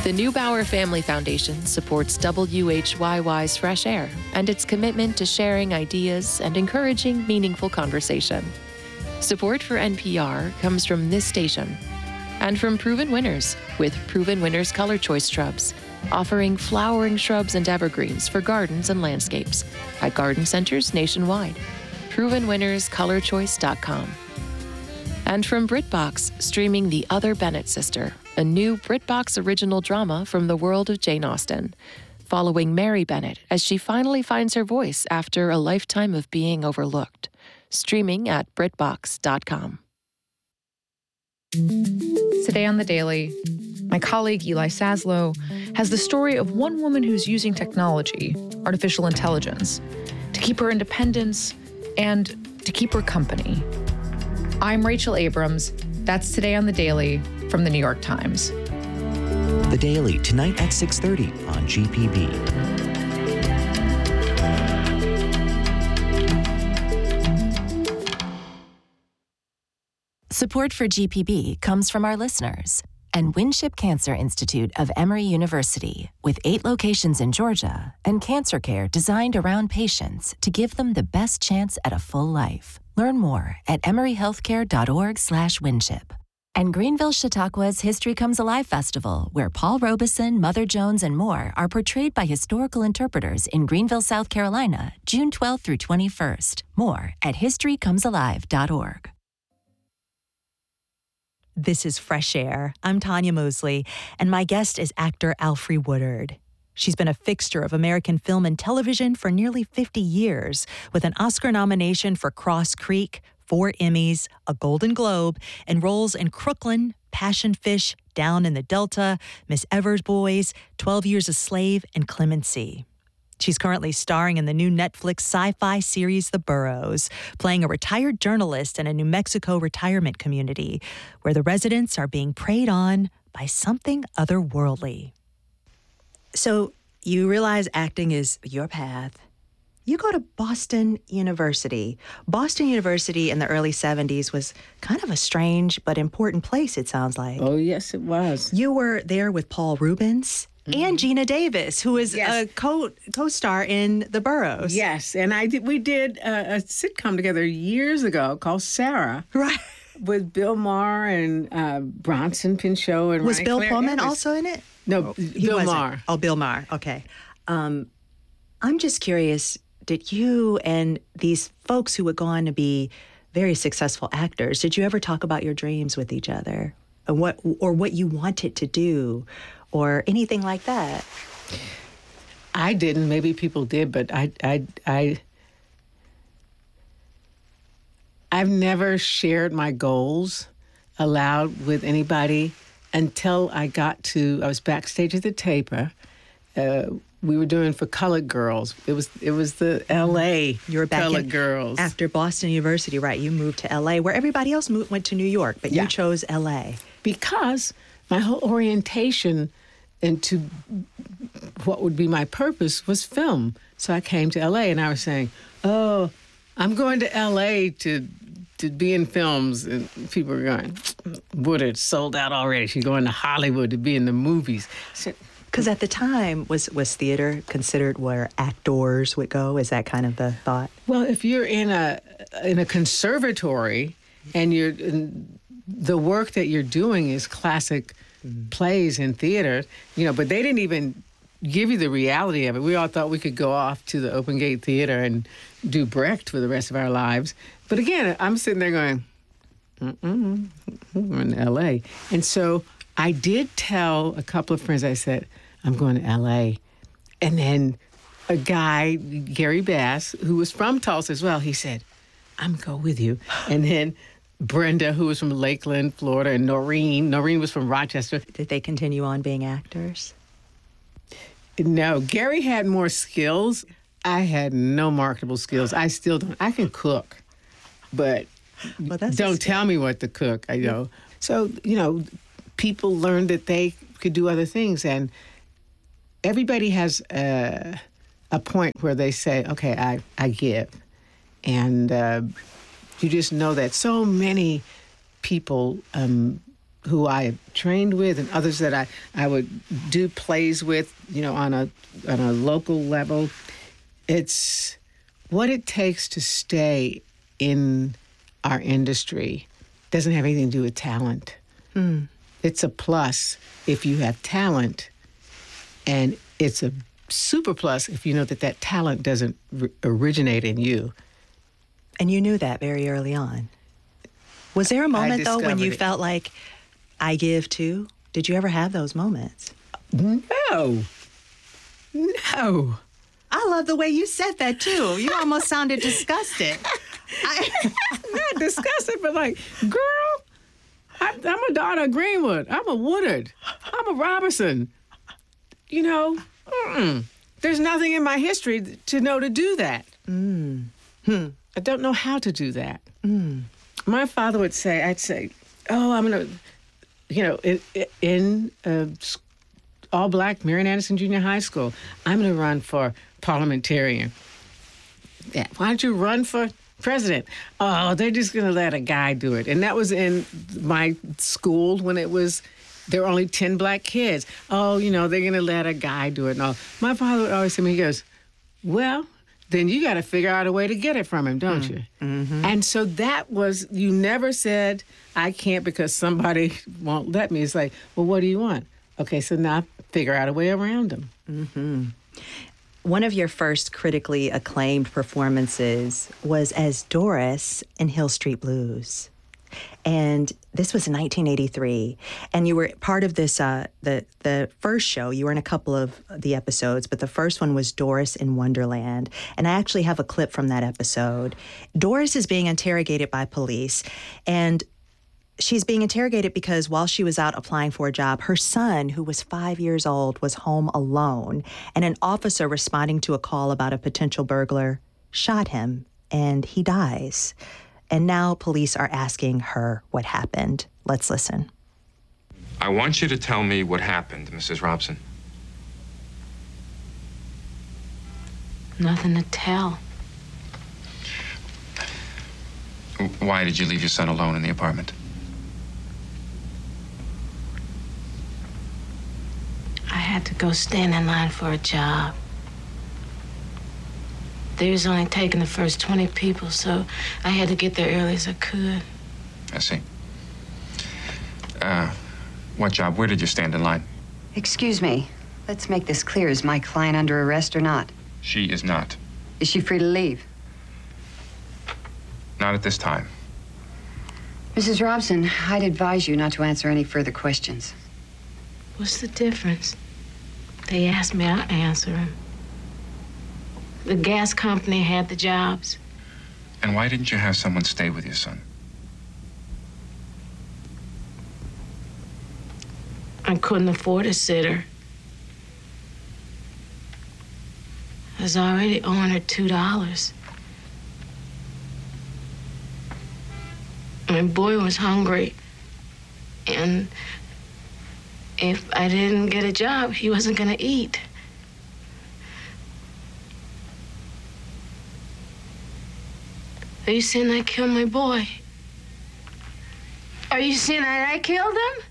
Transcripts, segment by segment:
The Neubauer Family Foundation supports WHYY's Fresh Air and its commitment to sharing ideas and encouraging meaningful conversation. Support for NPR comes from this station and from Proven Winners with Proven Winners Color Choice Shrubs, offering flowering shrubs and evergreens for gardens and landscapes at garden centers nationwide. ProvenWinnersColorChoice.com. And from BritBox, streaming The Other Bennett Sister, a new BritBox original drama from the world of Jane Austen, following Mary Bennett as she finally finds her voice after a lifetime of being overlooked. Streaming at BritBox.com. Today on The Daily, my colleague Eli Saslow has the story of one woman who's using technology, artificial intelligence, to keep her independence and to keep her company. I'm Rachel Abrams. That's Today on The Daily from The New York Times. The Daily, tonight at 6:30 on GPB. Support for GPB comes from our listeners and Winship Cancer Institute of Emory University, with 8 locations in Georgia and cancer care designed around patients to give them the best chance at a full life. Learn more at emoryhealthcare.org/Winship. And Greenville Chautauqua's History Comes Alive Festival, where Paul Robeson, Mother Jones, and more are portrayed by historical interpreters in Greenville, South Carolina, June 12th through 21st. More at historycomesalive.org. This is Fresh Air. I'm Tanya Mosley, and my guest is actor Alfre Woodard. She's been a fixture of American film and television for nearly 50 years, with an Oscar nomination for Cross Creek, 4 Emmys, a Golden Globe, and roles in Crooklyn, Passion Fish, Down in the Delta, Miss Evers Boys, 12 Years a Slave, and Clemency. She's currently starring in the new Netflix sci-fi series The Burrows, playing a retired journalist in a New Mexico retirement community where the residents are being preyed on by something otherworldly. So you realize acting is your path. You go to Boston University. Boston University in the early 70s was kind of a strange but important place, it sounds like. Oh, yes, it was. You were there with Paul Rubens and Gina Davis, who is a co-star in The Burrows. Yes, and we did a sitcom together years ago called Sarah. Right. With Bill Maher and Bronson Pinchot and Was Ryan Bill Clare Pullman Evers. also in it? No, Bill Maher. Oh, Bill Maher. Okay. I'm just curious, did you and these folks who would go on to be very successful actors, did you ever talk about your dreams with each other? And what you wanted to do or anything like that? I didn't. Maybe people did, but I've never shared my goals aloud with anybody until I was backstage at the Taper. We were doing for Colored Girls. It was the L.A. You were back Colored Girls. After Boston University, right? You moved to L.A., where everybody else went to New York, but you chose L.A. Because my whole orientation into what would be my purpose was film. So I came to L.A. and I was saying, oh, I'm going to L.A. to be in films. And people were going, Woodard sold out already. She's going to Hollywood to be in the movies. Because at the time, was theater considered where actors would go? Is that kind of the thought? Well, if you're in a conservatory and the work that you're doing is classic plays and theater, but they didn't even give you the reality of it. We all thought we could go off to the Open Gate Theater and do Brecht for the rest of our lives. But again, I'm sitting there going, we're in L.A. And so I did tell a couple of friends, I said, I'm going to L.A. And then a guy, Gary Bass, who was from Tulsa as well, he said, I'm going to go with you. And then Brenda, who was from Lakeland, Florida, and Noreen was from Rochester. Did they continue on being actors? No, Gary had more skills. I had no marketable skills. I still don't. I can cook, but don't tell me what to cook. So, people learned that they could do other things, and everybody has a point where they say, okay, I give. And you just know that so many people who I trained with and others that I would do plays with, on a local level. It's what it takes to stay in our industry doesn't have anything to do with talent. It's a plus if you have talent, and it's a super plus if you know that talent doesn't originate in you. And you knew that very early on. Was there a moment, though, when you felt like, I give too? Did you ever have those moments? No. I love the way you said that, too. You almost sounded disgusted. Not disgusted, but like, girl, I'm a daughter of Greenwood. I'm a Woodard. I'm a Robertson. There's nothing in my history to know to do that. I don't know how to do that. My father would say, I'd say, I'm going to, in all-black Marian Anderson Junior High School, I'm going to run for parliamentarian. Yeah, why don't you run for president? Oh, they're just going to let a guy do it. And that was in my school when there were only 10 black kids. Oh, they're going to let a guy do it and all. My father would always say to me, he goes, well, then you got to figure out a way to get it from him, don't you? Mm-hmm. And so that was, you never said, I can't because somebody won't let me. It's like, well, what do you want? Okay, so now figure out a way around them. Mm-hmm. One of your first critically acclaimed performances was as Doris in Hill Street Blues. And this was in 1983. And you were part of this, the first show. You were in a couple of the episodes, but the first one was Doris in Wonderland. And I actually have a clip from that episode. Doris is being interrogated by police, and she's being interrogated because while she was out applying for a job, her son, who was 5 years old, was home alone. And an officer responding to a call about a potential burglar shot him, and he dies. And now police are asking her what happened. Let's listen. I want you to tell me what happened, Mrs. Robson. Nothing to tell. Why did you leave your son alone in the apartment? I had to go stand in line for a job. They was only taking the first 20 people, so I had to get there early as I could. I see. What job? Where did you stand in line? Excuse me. Let's make this clear. Is my client under arrest or not? She is not. Is she free to leave? Not at this time. Mrs. Robson, I'd advise you not to answer any further questions. What's the difference? They asked me, I'll answer them. The gas company had the jobs. And why didn't you have someone stay with your son? I couldn't afford a sitter. I was already owing her $2. My boy was hungry, and if I didn't get a job, he wasn't gonna eat. Are you saying I killed my boy? Are you saying that I killed him?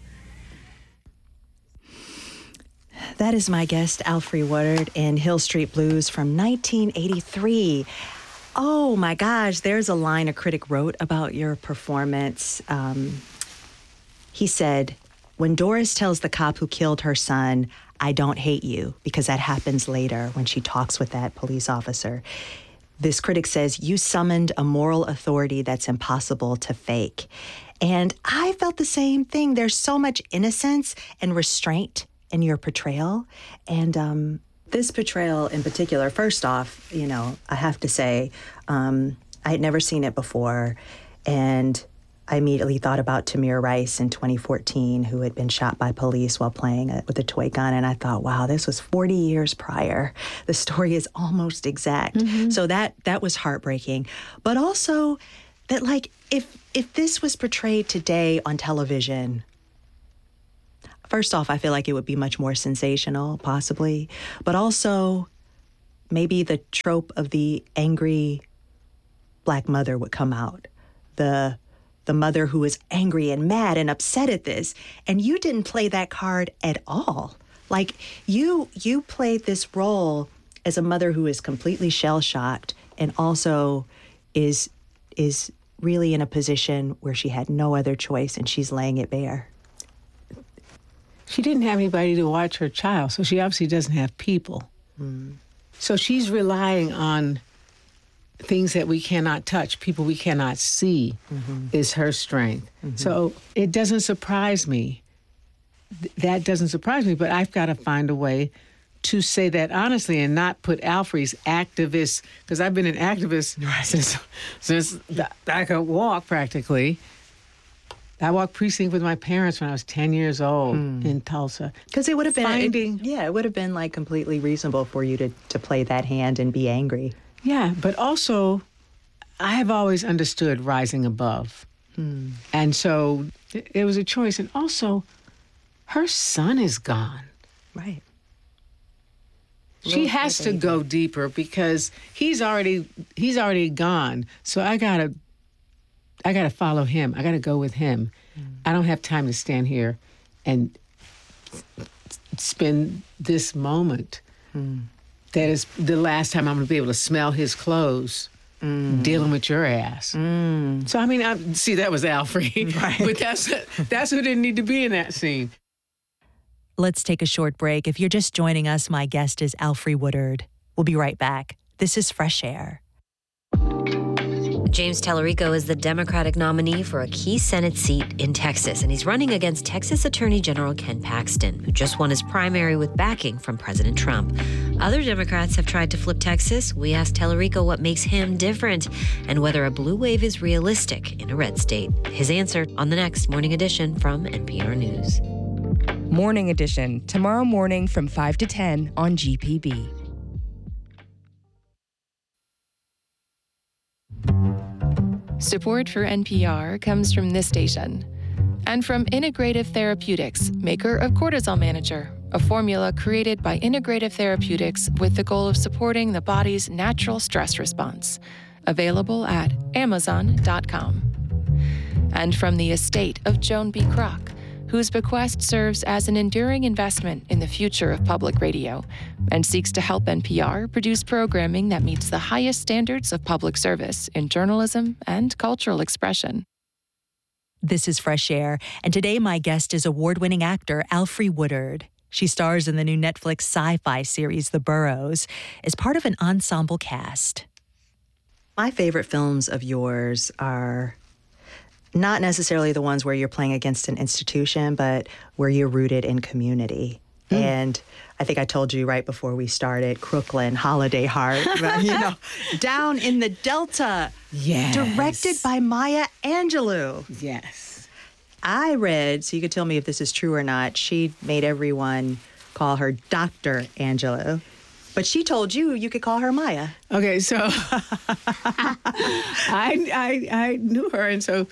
That is my guest, Alfre Woodard, in Hill Street Blues from 1983. Oh my gosh, there's a line a critic wrote about your performance. He said, when Doris tells the cop who killed her son, I don't hate you, because that happens later when she talks with that police officer. This critic says, you summoned a moral authority that's impossible to fake. And I felt the same thing. There's so much innocence and restraint in your portrayal. And this portrayal in particular, first off, I have to say, I had never seen it before. And I immediately thought about Tamir Rice in 2014, who had been shot by police while playing with a toy gun. And I thought, wow, this was 40 years prior. The story is almost exact. Mm-hmm. So that was heartbreaking. But also that, if this was portrayed today on television, first off, I feel like it would be much more sensational, possibly. But also, maybe the trope of the angry Black mother would come out. The the mother who is angry and mad and upset at this. And you didn't play that card at all. Like, you played this role as a mother who is completely shell-shocked and also is really in a position where she had no other choice and she's laying it bare. She didn't have anybody to watch her child, so she obviously doesn't have people. So she's relying on things that we cannot touch, people we cannot see, is her strength. So it doesn't surprise me. That doesn't surprise me, but I've got to find a way to say that honestly and not put Alfre's activist, because I've been an activist since I could walk practically. I walked precinct with my parents when I was 10 years old in Tulsa. Because it would have been, it would have been like completely reasonable for you to play that hand and be angry. Yeah, but also I have always understood rising above. And so it was a choice. And also, her son is gone. Right. She has to go deeper because he's already gone. So I gotta follow him. I gotta go with him. I don't have time to stand here and spend this moment. That is the last time I'm gonna be able to smell his clothes. Dealing with your ass. So I mean, see, that was Alfre, right. But that's who didn't need to be in that scene. Let's take a short break. If you're just joining us, my guest is Alfre Woodard. We'll be right back. This is Fresh Air. James Tallarico is the Democratic nominee for a key Senate seat in Texas, and he's running against Texas Attorney General Ken Paxton, who just won his primary with backing from President Trump. Other Democrats have tried to flip Texas. We asked Tallarico what makes him different and whether a blue wave is realistic in a red state. His answer on the next Morning Edition from NPR News. Morning Edition, tomorrow morning from 5 to 10 on GPB. Support for NPR comes from this station and from Integrative Therapeutics, maker of Cortisol Manager, a formula created by Integrative Therapeutics with the goal of supporting the body's natural stress response. Available at Amazon.com. And from the estate of Joan B. Kroc, whose bequest serves as an enduring investment in the future of public radio and seeks to help NPR produce programming that meets the highest standards of public service in journalism and cultural expression. This is Fresh Air, and today my guest is award-winning actor Alfre Woodard. She stars in the new Netflix sci-fi series The Burrows as part of an ensemble cast. My favorite films of yours are not necessarily the ones where you're playing against an institution, but where you're rooted in community. And I think I told you right before we started, Crooklyn, Holiday Heart, down in the Delta. Yes. Directed by Maya Angelou. Yes. I read, so you could tell me if this is true or not, she made everyone call her Dr. Angelou. But she told you could call her Maya. Okay, so I knew her, and so,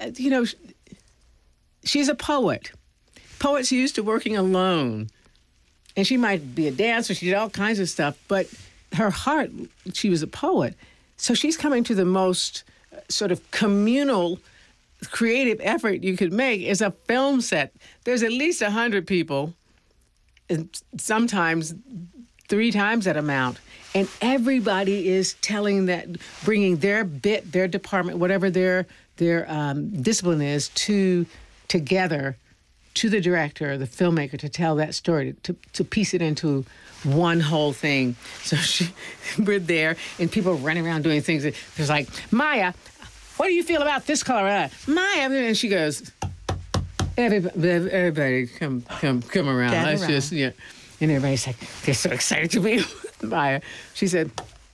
she's a poet. Poets are used to working alone. And she might be a dancer, she did all kinds of stuff, but her heart, she was a poet. So she's coming to the most sort of communal, creative effort you could make is a film set. There's at least 100 people, and sometimes 3 times that amount. And everybody is telling that, bringing their bit, their department, whatever their discipline is, together to the director, the filmmaker, to tell that story, to piece it into one whole thing. So we're there, and people are running around doing things. There's like, Maya, what do you feel about this color? Maya, and she goes, everybody come around. Let's just, And everybody's like, they're so excited to be with Maya. She said,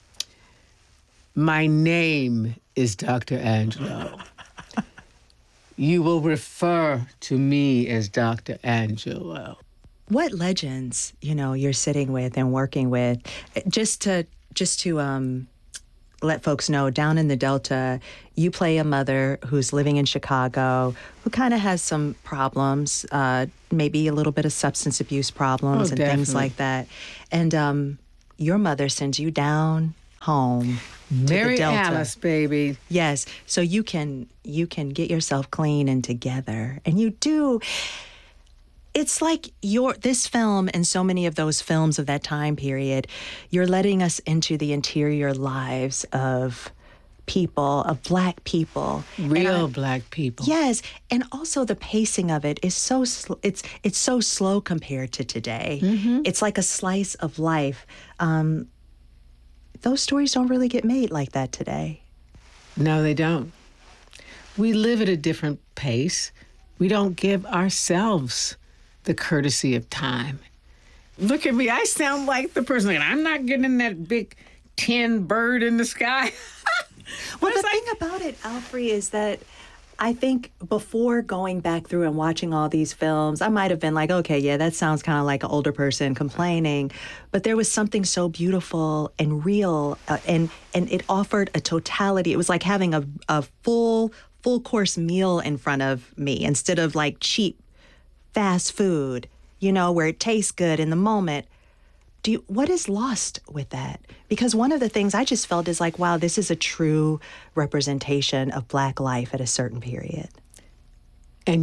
my name is Dr. Angelou. You will refer to me as Dr. Angelou. What legends, you're sitting with and working with, just to let folks know, down in the Delta, you play a mother who's living in Chicago, who kind of has some problems, maybe a little bit of substance abuse problems and definitely. Things like that. And your mother sends you down home Mary Delta. Alice, baby. Yes. So you can get yourself clean and together. And you do. It's like this film and so many of those films of that time period, you're letting us into the interior lives of people, of Black people. Real Black people. Yes. And also the pacing of it is so it's so slow compared to today. Mm-hmm. It's like a slice of life. Those stories don't really get made like that today. No, they don't. We live at a different pace. We don't give ourselves the courtesy of time. Look at me. I sound like the person. I'm not getting in that big tin bird in the sky. Well, the thing about it, Alfre, is that I think before going back through and watching all these films, I might have been like, okay, yeah, that sounds kind of like an older person complaining. But there was something so beautiful and real, and it offered a totality. It was like having a full course meal in front of me instead of like cheap fast food, where it tastes good in the moment. What is lost with that? Because one of the things I just felt is like, wow, this is a true representation of Black life at a certain period. And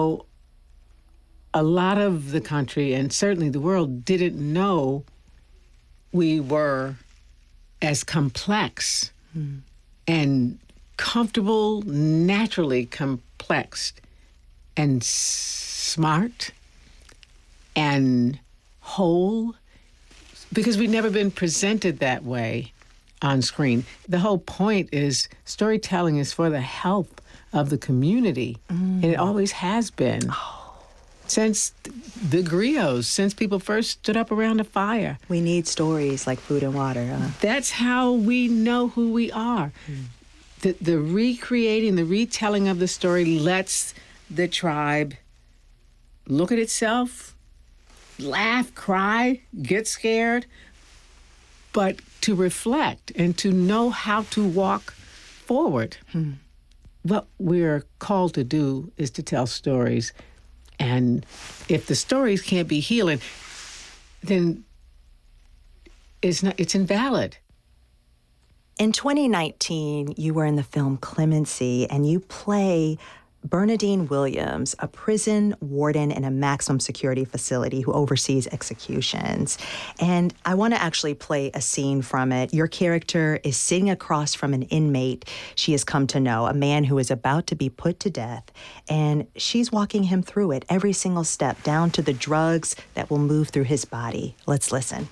a lot of the country and certainly the world didn't know we were as complex and comfortable, naturally complexed and smart and whole, because we've never been presented that way on screen. The whole point is storytelling is for the health of the community, and it always has been. Since the griots, since people first stood up around a fire. We need stories like food and water. That's how we know who we are. The recreating, the retelling of the story lets the tribe look at itself, laugh, cry, get scared, but to reflect and to know how to walk forward. What we're called to do is to tell stories. And if the stories can't be healing, then it's invalid. In 2019, you were in the film Clemency, and you play Bernadine Williams, a prison warden in a maximum security facility who oversees executions. And I want to actually play a scene from it. Your character is sitting across from an inmate she has come to know, a man who is about to be put to death. And she's walking him through it, every single step, down to the drugs that will move through his body. Let's listen.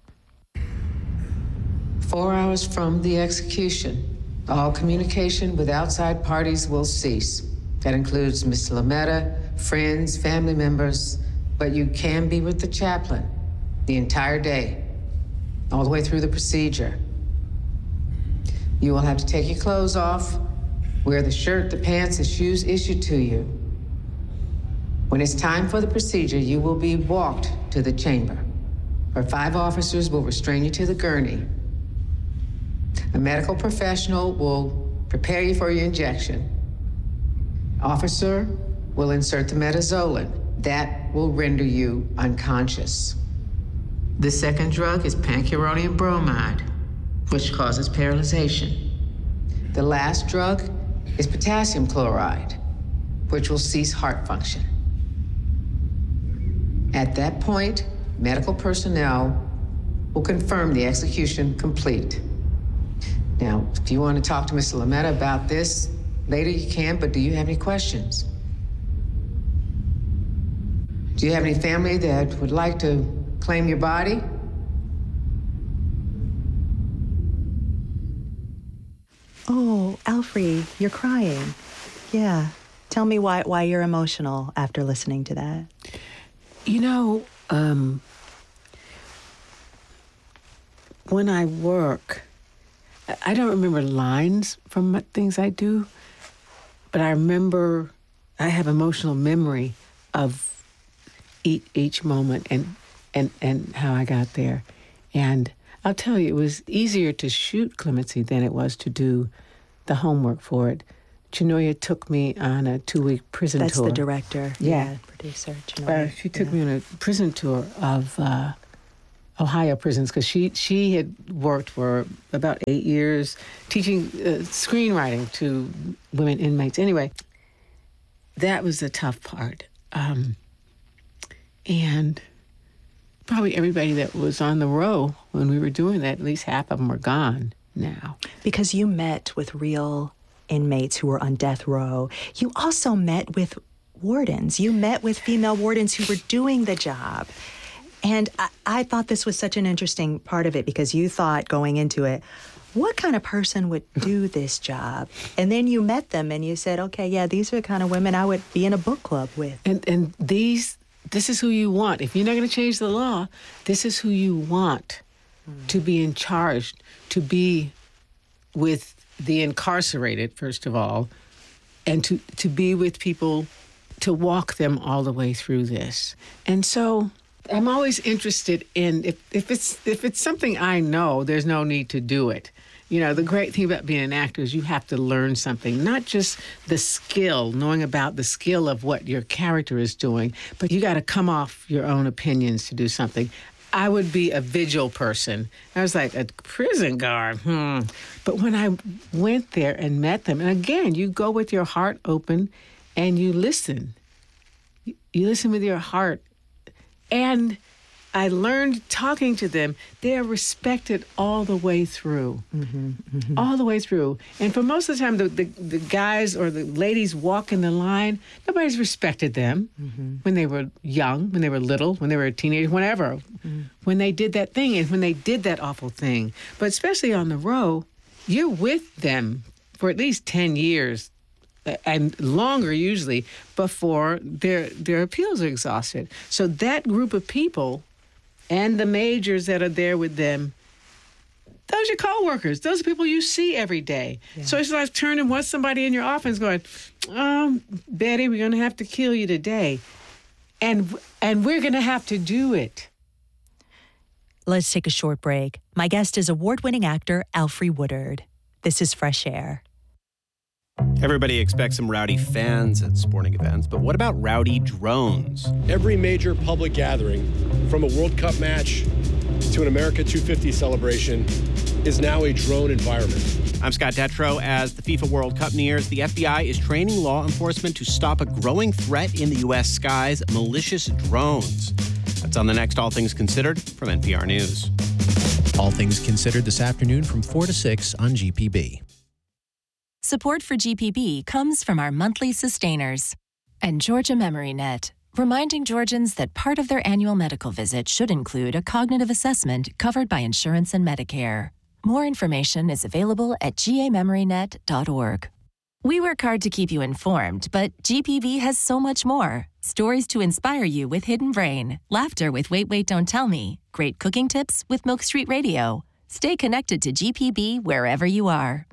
4 hours from the execution, all communication with outside parties will cease. That includes Miss Lametta, friends, family members, but you can be with the chaplain the entire day, all the way through the procedure. You will have to take your clothes off, wear the shirt, the pants, the shoes issued to you. When it's time for the procedure, you will be walked to the chamber, where 5 officers will restrain you to the gurney. A medical professional will prepare you for your injection. Officer will insert the metazolin. That will render you unconscious. The second drug is pancuronium bromide, which causes paralyzation. The last drug is potassium chloride, which will cease heart function. At that point, medical personnel will confirm the execution complete. Now, if you want to talk to Mr. Lametta about this, later you can, but do you have any questions? Do you have any family that would like to claim your body? Oh, Alfre, you're crying. Yeah. Tell me why you're emotional after listening to that. When I work, I don't remember lines from things I do, but I remember I have emotional memory of each moment and how I got there. And I'll tell you, it was easier to shoot Clemency than it was to do the homework for it. Chenoya took me on a 2-week prison tour. That's the director. Yeah. Producer, Chenoya. She took me on a prison tour of Ohio prisons, because she had worked for about 8 years teaching screenwriting to women inmates. Anyway, that was the tough part. And probably everybody that was on the row when we were doing that, at least half of them are gone now. Because you met with real inmates who were on death row. You also met with wardens. You met with female wardens who were doing the job. And I thought this was such an interesting part of it, because you thought going into it, what kind of person would do this job? And then you met them and you said, okay, yeah, these are the kind of women I would be in a book club with. And this is who you want. If you're not going to change the law, this is who you want to be in charge, to be with the incarcerated, first of all, and to be with people, to walk them all the way through this. And so I'm always interested in, if it's something I know, there's no need to do it. You know, the great thing about being an actor is you have to learn something, not just the skill, knowing about the skill of what your character is doing, but you got to come off your own opinions to do something. I would be a vigil person. I was like, a prison guard, But when I went there and met them, and again, you go with your heart open and you listen. You listen with your heart. And I learned talking to them, they are respected all the way through. All the way through. And for most of the time, the guys or the ladies walking the line, nobody's respected them when they were young, when they were little, when they were a teenager, whenever. When they did that thing and when they did that awful thing. But especially on the row, you're with them for at least 10 years, and longer usually, before their appeals are exhausted. So that group of people and the majors that are there with them, those are your co-workers. Those are people you see every day. Yeah. So it's like turning once somebody in your office going, Betty, we're going to have to kill you today. And we're going to have to do it. Let's take a short break. My guest is award-winning actor Alfre Woodard. This is Fresh Air. Everybody expects some rowdy fans at sporting events, but what about rowdy drones? Every major public gathering, from a World Cup match to an America 250 celebration, is now a drone environment. I'm Scott Detrow. As the FIFA World Cup nears, the FBI is training law enforcement to stop a growing threat in the U.S. skies, malicious drones. That's on the next All Things Considered from NPR News. All Things Considered this afternoon from 4 to 6 on GPB. Support for GPB comes from our monthly sustainers and Georgia MemoryNet, reminding Georgians that part of their annual medical visit should include a cognitive assessment covered by insurance and Medicare. More information is available at gamemorynet.org. We work hard to keep you informed, but GPB has so much more. Stories to inspire you with Hidden Brain, laughter with Wait, Wait, Don't Tell Me, great cooking tips with Milk Street Radio. Stay connected to GPB wherever you are.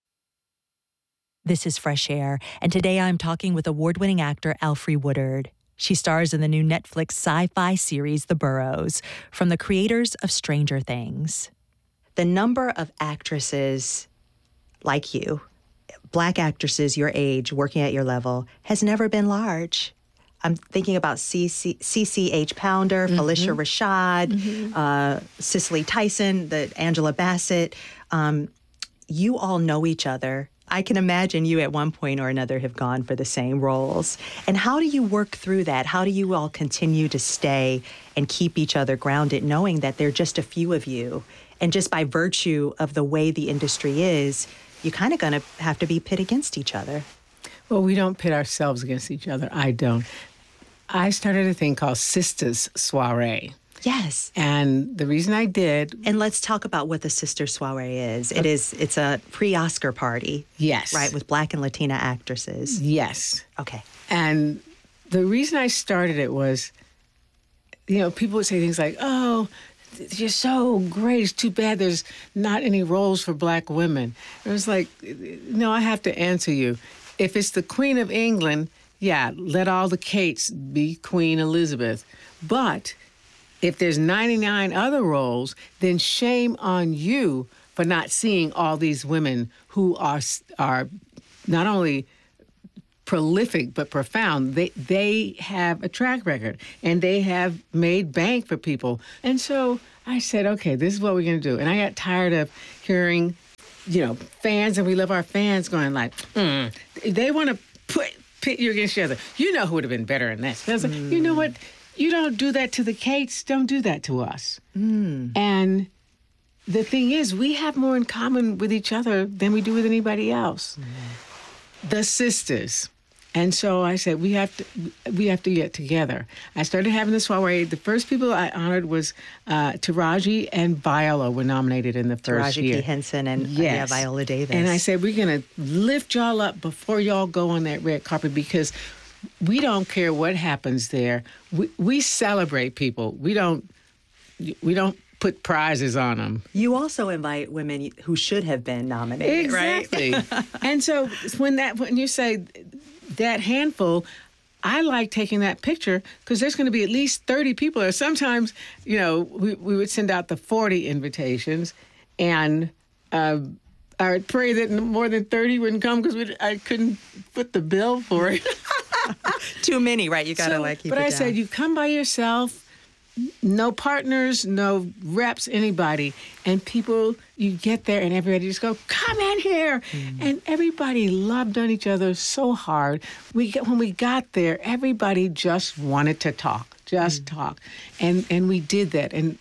This is Fresh Air, and today I'm talking with award-winning actor Alfre Woodard. She stars in the new Netflix sci-fi series The Burrows, from the creators of Stranger Things. The number of actresses like you, Black actresses your age, working at your level, has never been large. I'm thinking about CCH Pounder, Felicia Rashad, Cicely Tyson, Angela Bassett. You all know each other. I can imagine you at one point or another have gone for the same roles. And how do you work through that? How do you all continue to stay and keep each other grounded, knowing that there are just a few of you? And just by virtue of the way the industry is, you're kind of going to have to be pit against each other. Well, we don't pit ourselves against each other. I don't. I started a thing called Sisters Soiree. Yes. And the reason I did... And let's talk about what the Sister Soiree is. It's a pre-Oscar party. Yes. Right, with Black and Latina actresses. Yes. Okay. And the reason I started it was, people would say things like, oh, you're so great. It's too bad there's not any roles for Black women. It was like, no, I have to answer you. If it's the Queen of England, yeah, let all the Kates be Queen Elizabeth. But if there's 99 other roles, then shame on you for not seeing all these women who are not only prolific but profound. They have a track record, and they have made bank for people. And so I said, okay, this is what we're going to do. And I got tired of hearing, fans, and we love our fans going like, they want to pit you against each other. You know who would have been better in this. I was like, you know what? You don't do that to the Kates. Don't do that to us. And the thing is, we have more in common with each other than we do with anybody else. The sisters. And so I said, we have to get together. I started having the soiree. The first people I honored was Taraji and Viola were nominated in the first year. Taraji P. Henson and Viola Davis. And I said, we're going to lift y'all up before y'all go on that red carpet, because we don't care what happens there. We celebrate people. We don't put prizes on them. You also invite women who should have been nominated, exactly. Right? And so when you say that handful, I like taking that picture because there's going to be at least 30 people there. Sometimes, we would send out the 40 invitations, and I would pray that more than 30 wouldn't come because I couldn't foot the bill for it. Too many, right? You got to keep it down. But I said, you come by yourself, no partners, no reps, anybody. And people, you get there and everybody just go, come in here. And everybody loved on each other so hard. When we got there, everybody just wanted to talk, talk. And we did that. And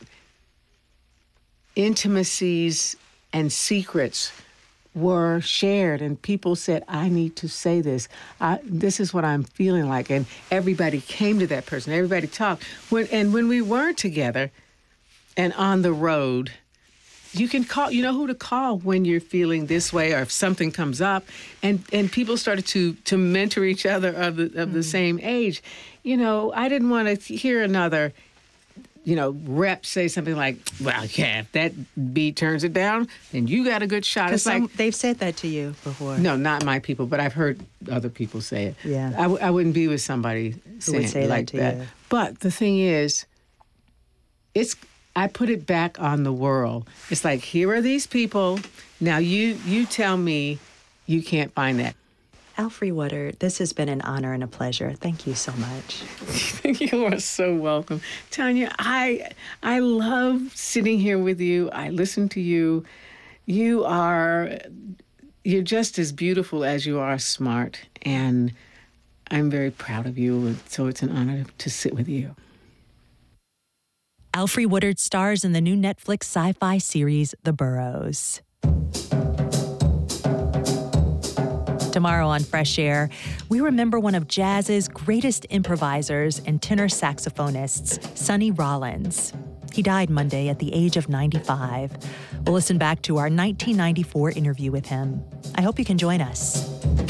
intimacies and secrets were shared, and people said, I need to say this. This is what I'm feeling like. And everybody came to that person. Everybody talked. When we weren't together and on the road, you can call, you know who to call when you're feeling this way or if something comes up. And people started to mentor each other of the same age. I didn't want to hear another rep say something like, well, yeah, if that B turns it down, then you got a good shot. It's like they've said that to you before. No, not my people, but I've heard other people say it. Yeah. I wouldn't be with somebody who would say like that to you. But the thing is, I put it back on the world. It's like, here are these people. Now you tell me you can't find that. Alfre Woodard, this has been an honor and a pleasure. Thank you so much. You are so welcome. Tanya, I love sitting here with you. I listen to you. You're just as beautiful as you are smart, and I'm very proud of you, so it's an honor to sit with you. Alfre Woodard stars in the new Netflix sci-fi series, The Burrows. Tomorrow on Fresh Air, we remember one of jazz's greatest improvisers and tenor saxophonists, Sonny Rollins. He died Monday at the age of 95. We'll listen back to our 1994 interview with him. I hope you can join us.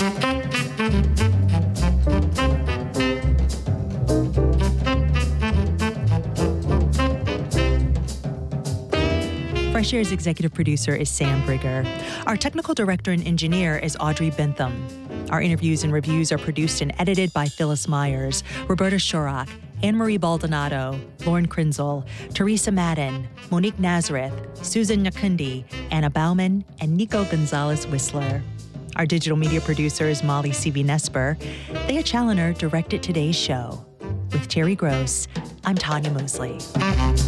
Fresh Air's executive producer is Sam Brigger. Our technical director and engineer is Audrey Bentham. Our interviews and reviews are produced and edited by Phyllis Myers, Roberta Shorak, Anne-Marie Baldonado, Lauren Krenzel, Teresa Madden, Monique Nazareth, Susan Nyakundi, Anna Bauman, and Nico Gonzalez-Whistler. Our digital media producer is Molly C.V. Thea Challoner directed today's show. With Terry Gross, I'm Tanya Mosley.